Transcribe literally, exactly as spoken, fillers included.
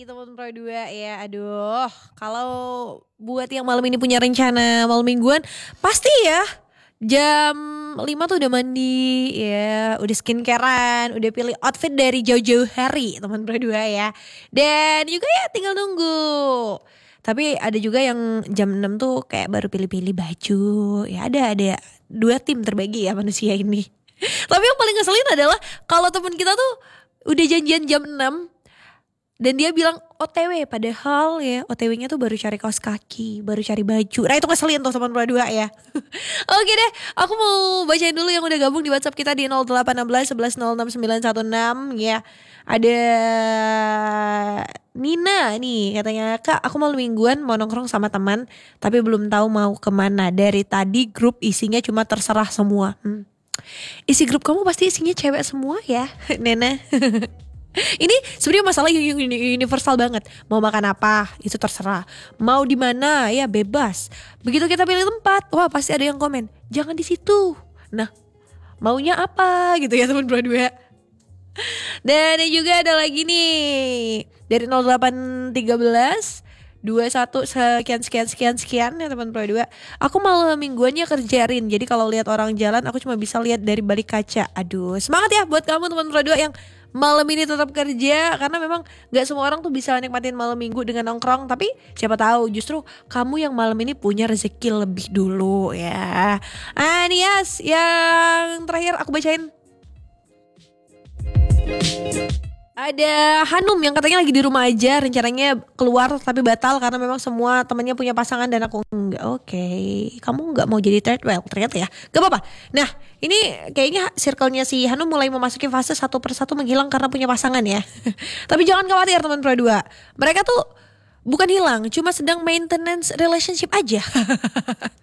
teman Pro dua ya. Aduh, kalau buat yang malam ini punya rencana malam mingguan, pasti ya jam lima tuh udah mandi ya, udah skincarean, udah pilih outfit dari jauh-jauh hari teman Pro dua ya. Dan juga ya tinggal nunggu. Tapi ada juga yang jam enam tuh kayak baru pilih-pilih baju. Ya ada ada dua tim terbagi ya manusia ini. Tapi yang paling ngeselin adalah kalau teman kita tuh udah janjian jam enam dan dia bilang O T W, padahal ya O T W-nya tuh baru cari kaos kaki, baru cari baju. Nah itu ngeselin tuh teman Pro dua ya. Oke deh, aku mau bacain dulu yang udah gabung di WhatsApp kita di nol delapan satu enam satu satu nol enam sembilan satu enam ya. Ada Nina nih katanya, Kak aku malam mingguan mau nongkrong sama teman tapi belum tahu mau kemana. Dari tadi grup isinya cuma terserah semua. hmm. Isi grup kamu pasti isinya cewek semua ya Nena. Ini sebenarnya masalah yang universal banget. Mau makan apa itu terserah, mau di mana ya bebas. Begitu kita pilih tempat, wah pasti ada yang komen jangan di situ. Nah maunya apa gitu ya teman Pro dua. Dan juga ada lagi nih dari nol delapan tiga belas dua satu sekian sekian sekian sekian ya teman Pro dua. Aku malam mingguannya kerjain, jadi kalau lihat orang jalan aku cuma bisa lihat dari balik kaca. Aduh semangat ya buat kamu teman Pro dua yang malam ini tetap kerja, karena memang gak semua orang tuh bisa nikmatin malam minggu dengan nongkrong. Tapi siapa tahu justru kamu yang malam ini punya rezeki lebih dulu ya. Ah Nias yang terakhir aku bacain. Ada Hanum yang katanya lagi di rumah aja, rencananya keluar tapi batal karena memang semua temannya punya pasangan dan aku enggak. Oke, okay. Kamu enggak mau jadi third wheel ternyata ya. Gak apa-apa. Nah ini kayaknya circle-nya si Hanum mulai memasuki fase satu persatu menghilang karena punya pasangan ya. Tapi jangan khawatir teman Pro dua. Mereka tuh bukan hilang, cuma sedang maintenance relationship aja.